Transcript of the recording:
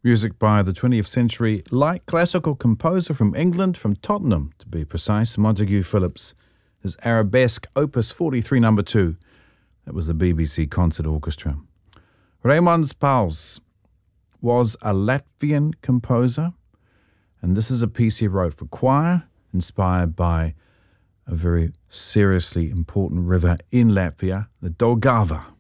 Music by the 20th century light classical composer from England, from Tottenham to be precise, Montague Phillips. His Arabesque Opus 43 No. 2. That was the BBC Concert Orchestra. Raymond Pauls was a Latvian composer, and this is a piece he wrote for choir, inspired by a very seriously important river in Latvia, the Daugava.